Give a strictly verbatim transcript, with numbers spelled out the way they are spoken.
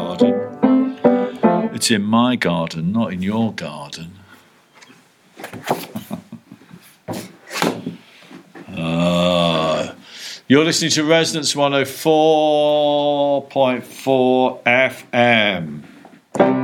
garden. It's in my garden, not in your garden. uh, you're listening to Resonance one oh four point four F M.